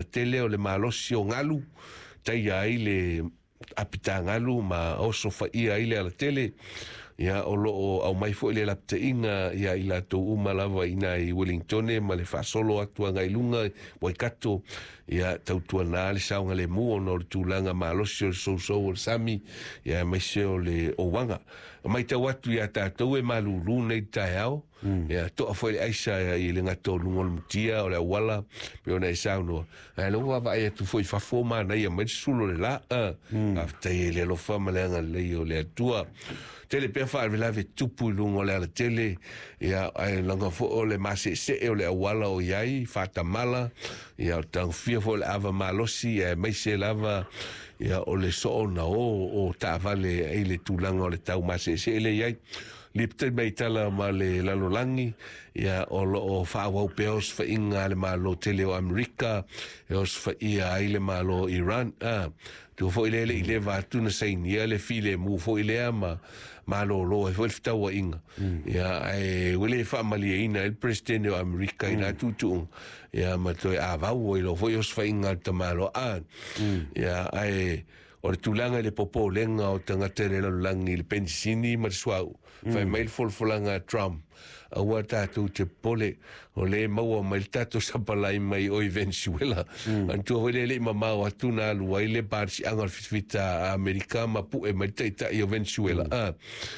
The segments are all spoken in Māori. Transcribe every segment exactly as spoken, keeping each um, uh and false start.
tele o le malosi o ngalu tai ai le apita ngalu ma oso fa ia ile ala tele ia o lo au mai fo le lapte inga ia ila to uma lava ina i Wellington ma le fa solo atua ngai lunga Waikato ia tau tua na le saunga le mu no tulanga malosi o so so o sami ia mai se o le o wanga mai te watu ia tatou e malulu nei tai au ia to foi aisa i le ngato lungo mutia o le wala pe ona isa no ai lo va vai tu foi fa foma na ia mai sulo le la a te le lo fama le nga le o le tua tele pe fa la ve tupu lungo le tele ia ai langa fo o le mase se o le wala o iai fata mala ia tang fia fo le ava malosi e mai se lava ia o le so na o o ta vale ai le tulanga o le tau mase se le iai lipte mai tala ma le lalolangi ia o lo o fa wa peos fa inga le malo tele o Amerika e os fa ia ai le malo Iran ah tu fo ile ile va tu na sei ni le file mu fo ile ama malo lo e fo fta wa inga ia ai wele fa mali ina el presidente o Amerika ina tu tu ia ma to a va wo lo fo os fa inga te malo ah ia ai o le tulanga le popo lenga o tanga tere la langi le pensini ma swau fai mail fol folanga Trump a wata tu te pole o le maua mai tato sapalai mai o Venezuela antu o le le mama o tuna lu ai le parsi angal fitfita Amerika ma pu e mai taita i Venezuela ah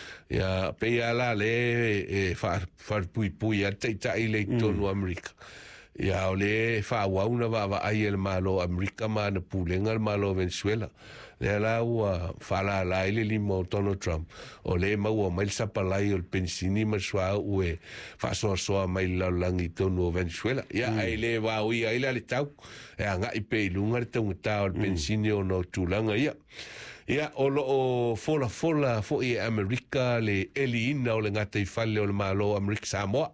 ya pe ala le e far far pui pui a taita i le tonu Amerika ya ole fa wa una va va ai el malo Amerika ma na pulenga el malo Venezuela le la wa fa la la ile limo Donald Trump o le ma wa mai sa pa lai el pensini ma swa ue fa so so mai la langi tonu Venezuela ya ai le va ui ai le tau e anga i pe lunga te ngata el pensini o no tulanga ya ya o lo o fola fola fo i Amerika le elina o le ngata i falle o le malo Amerika Samoa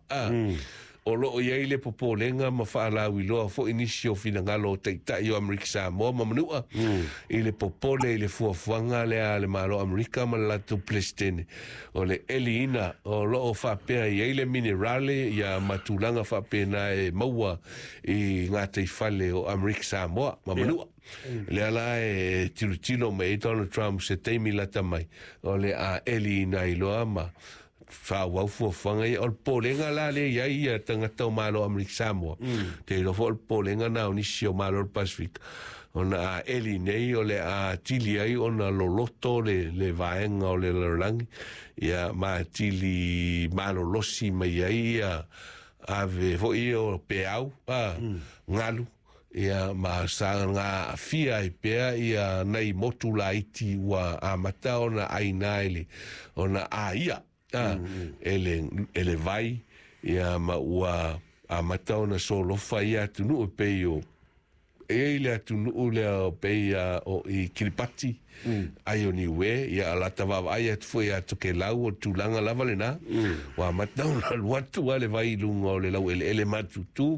o lo ia ile popolenga ma fa la wi lo fo inisio fina ngalo taita i Amerika Samoa ma manua ile popole ile fu fuanga le ale malo Amerika ma la tu plestene o le elina o lo o fa pe ile minerale ya matulanga fa pe na e maua i ngata i fale o Amerika Samoa ma manua le ala e tilo tilo me Donald Trump se teimi la tamai o le a elina i lo ama fa wa fu fanga o polenga la le ya ia tanga to malo Amerika Samoa te lo fo polenga na ni sio malo Pacific ona eli nei o le a tili ai ona lo loto le le vaenga o le lang ia ma tili malo losi mai ai ave fo io peau a ngalu ia ma sa nga fia i pea ia nei motula iti wa amata ona ainaili ona a ia ah ele ele vai ia ma ua a matona solo fai atu no peio ele atu no le peia o i Kiribati ai oni we ia la tava ai atu foi atu ke lau o tulanga lava lena wa matona watu ale vai lungo le lau ele ele matutu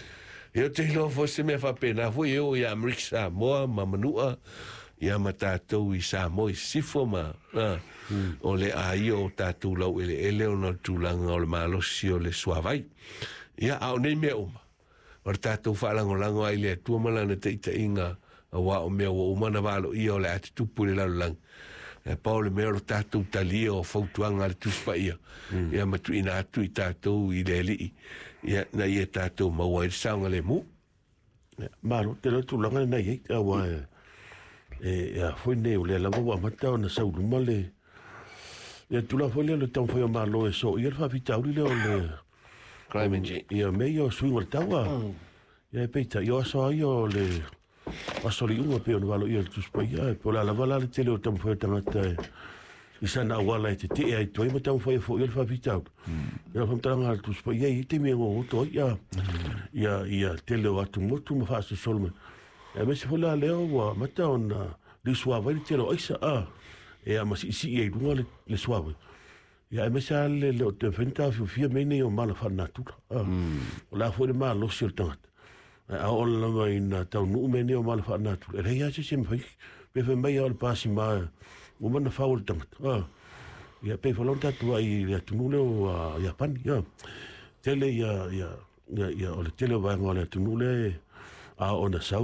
eu te lo fosse me fa pena foi eu ia Amerika Samoa ma manua ia matatou i Samoa sifo ma o le ai o tatou lau ele ele o na tulanga o le malosi o le suavai ia au nei mea uma o le tatou whaalangolango ai le atua malana te ita inga a wa o mea o umana walo ia o le ati tupu le lalang e pao le mea o tatou talia o fautuanga le tuspa ia ia matu ina atu i tatou i le li ia na ia tatou maua i saunga le mu malo te la tulanga na ia a wa e a foi ne o le la wa mata na saulu male ia tula foi le tau foi malo e so ia fa vitau le o le climate change ia me yo swing o tawa ia peita yo so yo le a soli un pe o valo ia tu spaia po la la vala le tele o tau foi tangata i sana wala te te ai toi ma tau foi foi ia fa vitau ia fa tanga tu spaia i te me o to ia ia ia tele o atu motu ma fa so solme e me se fola leo wa mata ona le suave le telo isa a e a masi si e lunga le le suave ya me sa le le te fenta fu fia mene o mala fa natura a la fo de mal lo sil tant a o la mai na tau nu mene o mala fa natura e ya se sem fai pe fe mai al pasi ma o mana fa o tant a ya pe volonta tu ai le tu nu le o ya pan ya tele ya ya ya o le tele va ngole tu nu le a ona sa